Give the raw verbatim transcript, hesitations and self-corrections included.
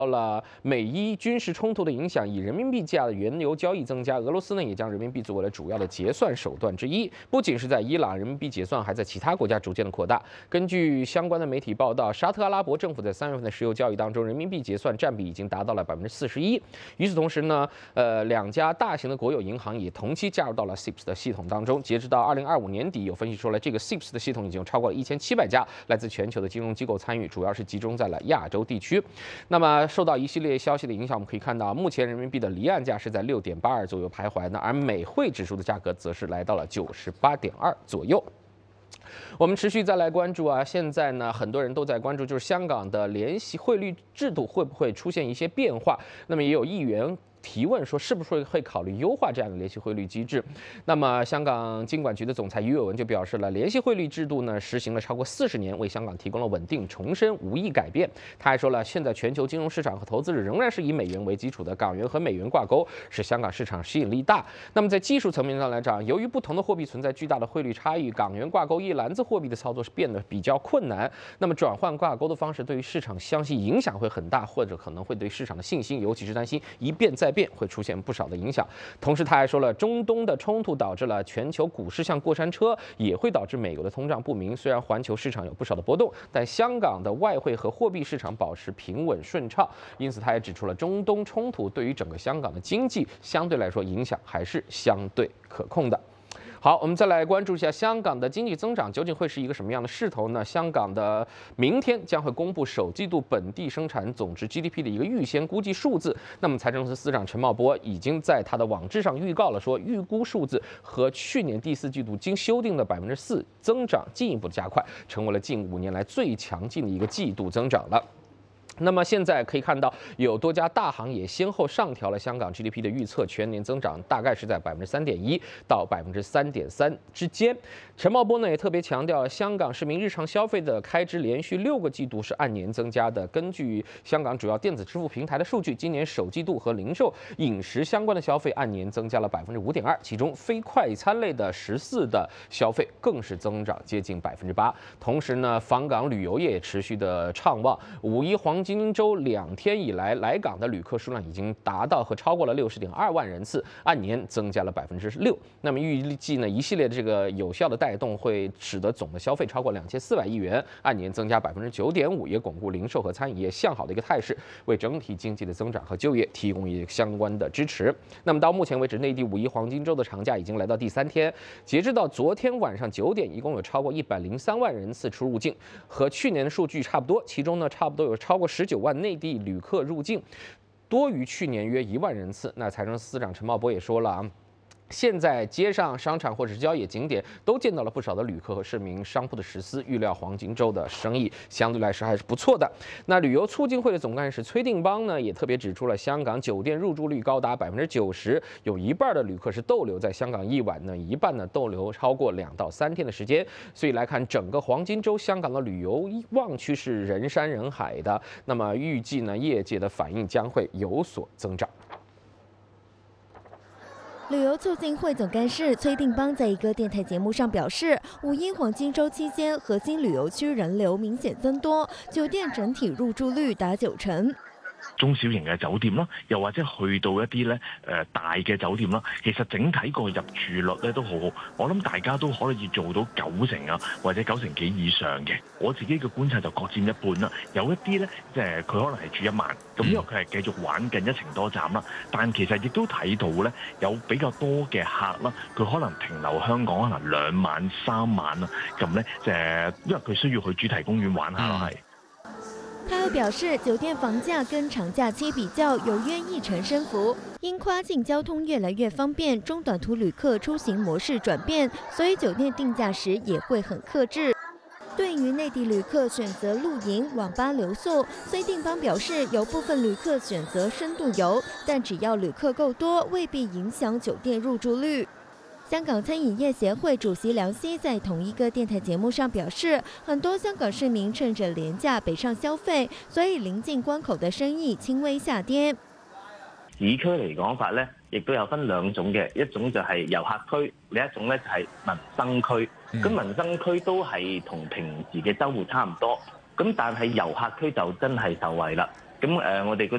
到了美伊军事冲突的影响，以人民币价的原油交易增加，俄罗斯呢也将人民币作为了主要的结算手段之一。不仅是在伊朗，人民币结算还在其他国家逐渐的扩大。根据相关的媒体报道，沙特阿拉伯政府在三月份的石油交易当中，人民币结算占比已经达到了百分之四十一。与此同时呢，呃，两家大型的国有银行也同期加入到了 S I P S 的系统当中。截止到二零二五年底，有分析说了，这个 S I P S 的系统已经有超过了一千七百家来自全球的金融机构参与，主要是集中在了亚洲地区。那么受到一系列消息的影响，我们可以看到，目前人民币的离岸价是在六点八二左右徘徊呢，而美汇指数的价格则是来到了九十八点二左右。我们持续再来关注啊，现在呢，很多人都在关注，就是香港的联系汇率制度会不会出现一些变化？那么也有议员提问说，是不是会考虑优化这样的联系汇率机制？那么，香港金管局的总裁于伟文就表示了，联系汇率制度呢实行了超过四十年，为香港提供了稳定，重申无意改变。他还说了，现在全球金融市场和投资者仍然是以美元为基础的，港元和美元挂钩使香港市场吸引力大。那么在技术层面上来讲，由于不同的货币存在巨大的汇率差异，港元挂钩一篮子货币的操作是变得比较困难。那么转换挂钩的方式对于市场相信影响会很大，或者可能会对市场的信心，尤其是担心一变再变会出现不少的影响。同时，他还说了，中东的冲突导致了全球股市像过山车，也会导致美国的通胀不明。虽然环球市场有不少的波动，但香港的外汇和货币市场保持平稳顺畅。因此，他也指出了中东冲突对于整个香港的经济相对来说影响还是相对可控的。好，我们再来关注一下香港的经济增长究竟会是一个什么样的势头呢？香港的明天将会公布首季度本地生产总值 G D P 的一个预先估计数字。那么，财政司司长陈茂波已经在他的网志上预告了，说预估数字和去年第四季度经修订的百分之四增长进一步的加快，成为了近五年来最强劲的一个季度增长了。那么现在可以看到，有多家大行也先后上调了香港 G D P 的预测，全年增长大概是在百分之三点一到百分之三点三之间。陈茂波呢也特别强调，香港市民日常消费的开支连续六个季度是按年增加的。根据香港主要电子支付平台的数据，今年首季度和零售、饮食相关的消费按年增加了百分之五点二，其中非快餐类的十四的消费更是增长接近百分之八。同时呢，访港旅游业持续的畅旺，五一黄金金周两天以来，来港的旅客数量已经达到和超过了六十点二万人次，按年增加了百分之六。那么预计呢，一系列的这个有效的带动会使得总的消费超过两千四百亿元，按年增加百分之九点五，也巩固零售和餐饮业向好的一个态势，为整体经济的增长和就业提供一个相关的支持。那么到目前为止，内地五一黄金周的长假已经来到第三天，截至到昨天晚上九点，一共有超过一百零三万人次出入境，和去年的数据差不多。其中呢，差不多有超过十九万内地旅客入境，多于去年约一万人次。那财政司司长陈茂波也说了啊，现在街上、商场或者是郊野景点都见到了不少的旅客和市民商铺的实施，预料黄金周的生意相对来说还是不错的。那旅游促进会的总干事崔定邦呢，也特别指出了，香港酒店入住率高达百分之九十，有一半的旅客是逗留在香港一晚呢，一半呢逗留超过两到三天的时间。所以来看，整个黄金周，香港的旅游旺区是人山人海的。那么预计呢，业界的反应将会有所增长。 旅游促进会总干事崔定邦在一个电台节目上表示，五一黃金周期間，核心旅遊區人流明顯增多，酒店整體入住率達九成。 中小型嘅酒店啦，又或者去到一啲咧誒大嘅酒店啦，其實整體個入住率咧都好好，我諗大家都可以做到九成啊，或者九成幾以上嘅。我自己嘅觀察就各佔一半啦。有一啲咧，即係佢可能係住一晚，咁因為佢係繼續玩緊一程多站啦，但其實亦都睇到咧有比較多嘅客啦，佢可能停留香港可能兩晚三晚啦，咁咧誒，因為佢需要去主題公園玩下咯，係。 他又表示，酒店房價跟長假期比較有約一成升幅，因跨境交通越來越方便，中短途旅客出行模式轉變，所以酒店定價時也會很克制。對於內地旅客選擇露營、網吧留宿，崔定邦表示，有部分旅客選擇深度遊，但只要旅客夠多，未必影響酒店入住率。香港餐饮业协会主席梁希在同一个电台节目上表示，很多香港市民趁着廉價北上消費，所以臨近關口的生意輕微下跌。 市區嚟講法咧，亦都有分兩種嘅，一種就係遊客區，另一種咧就係民生區。咁、嗯、民生區都係同平時嘅週末差唔多，咁但係遊客區就真係受惠啦。咁誒，我哋嗰